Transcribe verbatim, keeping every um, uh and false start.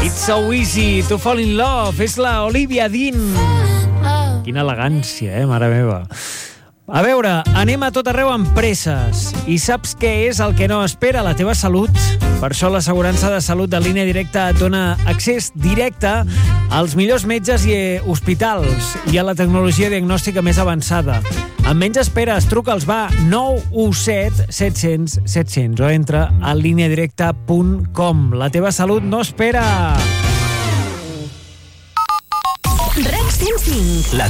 It's so easy to fall in love. És la Olivia Dean. Quina elegància, eh, mare meva. A veure, anem a tot arreu amb presses. I saps què és el que no espera? La teva salut. Per això l'assegurança de salut de Línia Directa et dona accés directe als millors metges i hospitals i a la tecnologia diagnòstica més avançada. Amb menys esperes, truca'ls, va, nou u set set cents set cents o entra a línia directa punt com. La teva salut no espera. REC cent cinc. La